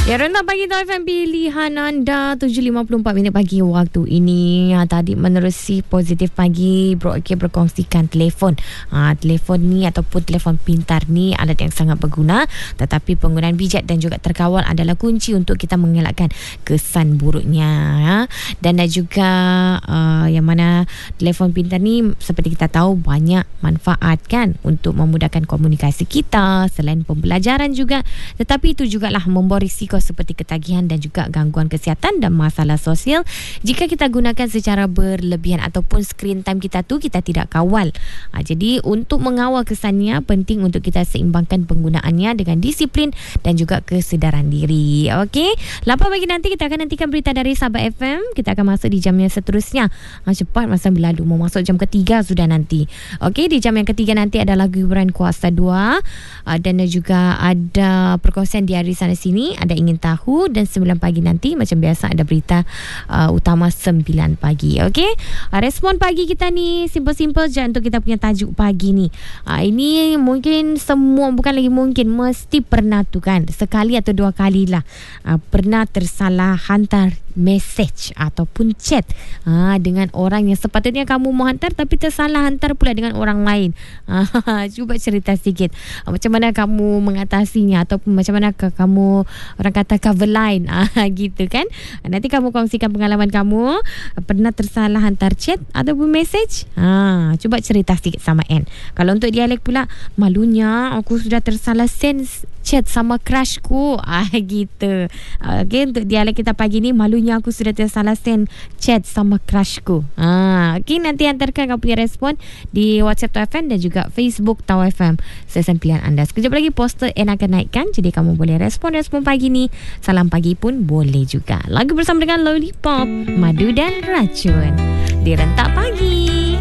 Ya, rentak pagi Tau FM pilihan anda 7.54 minit pagi waktu ini. Tadi menerusi positif pagi Bro Okey berkongsikan telefon. Telefon ni ataupun telefon pintar ni alat yang sangat berguna, tetapi penggunaan bijak dan juga terkawal adalah kunci untuk kita mengelakkan kesan buruknya. Dan juga yang mana telefon pintar ni seperti kita tahu banyak manfaat kan untuk memudahkan komunikasi kita selain pembelajaran juga, tetapi itu jugalah membawa risiko seperti ketagihan dan juga gangguan kesihatan dan masalah sosial jika kita gunakan secara berlebihan ataupun screen time kita tu kita tidak kawal. Jadi untuk mengawal kesannya penting untuk kita seimbangkan penggunaannya dengan disiplin dan juga kesedaran diri. Okey, 8 pagi nanti kita akan nantikan berita dari Sahabat FM. Kita akan masuk di jam yang seterusnya. Cepat masa berlalu, mau masuk jam ketiga sudah nanti. Okey, di jam yang ketiga nanti ada lagu hiburan Kuasa 2 dan juga ada perkongsian di hari sana sini, ada ingin tahu, dan 9 pagi nanti macam biasa ada berita utama 9 pagi. Okey, respon pagi kita ni simple-simple je untuk kita punya tajuk pagi ni. Ini mungkin semua, bukan lagi mungkin, mesti pernah tu kan, sekali atau dua kali lah pernah tersalah hantar message ataupun chat dengan orang yang sepatutnya kamu mau hantar tapi tersalah hantar pula dengan orang lain. Cuba cerita sedikit macam mana kamu mengatasinya, ataupun macam mana kamu, orang kata, cover line gitu kan. Nanti kamu kongsikan pengalaman kamu pernah tersalah hantar chat ataupun message. Cuba cerita sedikit sama N. Kalau untuk dialek pula, malunya aku sudah tersalah send chat sama crushku gitu. Okay, untuk dialek kita pagi ni, malunya aku sudah tersalah send chat sama crushku. Okay, nanti hantarkan kamu punya respon di WhatsApp Tau FM dan juga Facebook Tau FM. Sesen pilihan anda. Sekejap lagi poster N akan naikkan, jadi kamu boleh respon pagi ni. Salam pagi pun boleh juga. Lagu bersama dengan Lollipop, Madu dan Racun di Rentak Pagi.